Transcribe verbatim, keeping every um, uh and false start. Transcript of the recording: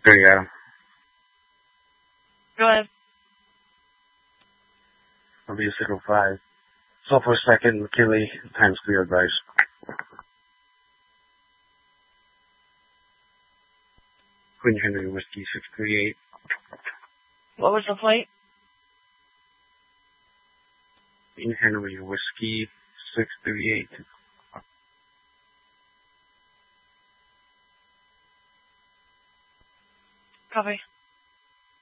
There you go. Go ahead. I'll be a zero five. So for second, McKinley, times clear advice. Queen Henry Whiskey six three eight. What was the plate? Queen Henry Whiskey six three eight. Copy.